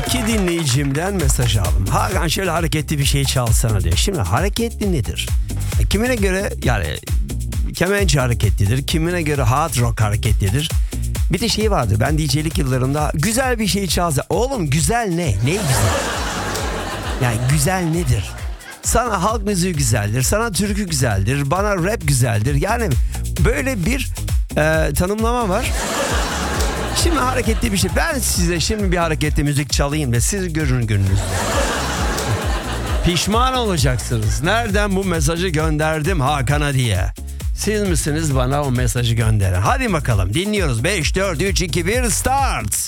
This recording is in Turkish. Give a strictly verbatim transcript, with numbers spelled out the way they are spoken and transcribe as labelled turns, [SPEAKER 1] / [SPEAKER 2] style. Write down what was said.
[SPEAKER 1] İki dinleyicimden mesaj aldım. Hakan şöyle hareketli bir şey çalsana diyor. Şimdi hareketli nedir? E, kimine göre yani kemençe hareketlidir. Kimine göre hard rock hareketlidir. Bir de şey vardı, ben D J'lik yıllarımda güzel bir şey çalsa. Oğlum güzel ne? Ne güzel? Yani güzel nedir? Sana halk müziği güzeldir, sana türkü güzeldir, bana rap güzeldir. Yani böyle bir e, tanımlama var. Şimdi hareketli bir şey. Ben size şimdi bir hareketli müzik çalayım ve siz görün gününüz. Pişman olacaksınız. Nereden bu mesajı gönderdim Hakan'a diye. Siz misiniz bana o mesajı gönderen? Hadi bakalım dinliyoruz. beş, dört, üç, iki, bir start.